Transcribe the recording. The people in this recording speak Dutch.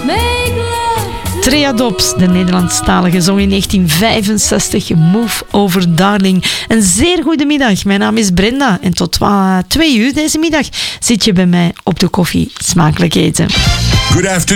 Triadops, de Nederlandstalige, zong in 1965 Move Over Darling. Een zeer goede middag. Mijn naam is Brenda en tot 2 uur deze middag zit je bij mij op de koffie. Smakelijk eten. Good afternoon.